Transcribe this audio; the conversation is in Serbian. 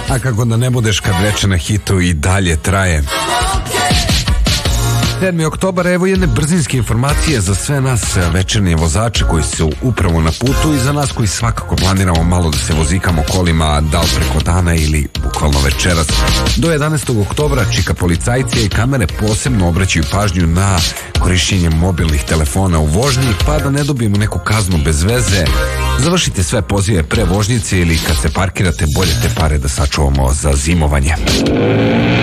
A kako da ne budeš kad veče na hitu i dalje traje. 7. oktobar, evo jedne brzinske informacije za sve nas večernje vozače koji su upravo na putu i za nas koji svakako planiramo malo da se vozikamo kolima, da li preko dana ili bukvalno večeras. Do 11. oktobra čika policajci i kamere posebno obraćaju pažnju na korišćenje mobilnih telefona u vožnji, pa da ne dobijemo neku kaznu bez veze. Završite sve pozive pre vožnjice ili kad se parkirate, bolje te pare da sačuvamo za zimovanje.